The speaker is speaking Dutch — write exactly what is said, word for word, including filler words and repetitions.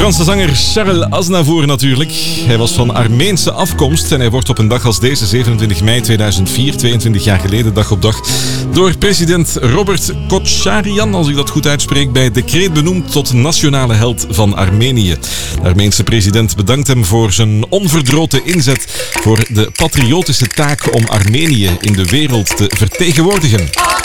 Franse zanger Charles Aznavour natuurlijk. Hij was van Armeense afkomst en hij wordt op een dag als deze, zevenentwintig mei tweeduizend vier, tweeëntwintig jaar geleden, dag op dag, door president Robert Kotscharian, als ik dat goed uitspreek, bij decreet benoemd tot nationale held van Armenië. De Armeense president bedankt hem voor zijn onverdroten inzet voor de patriotische taak om Armenië in de wereld te vertegenwoordigen.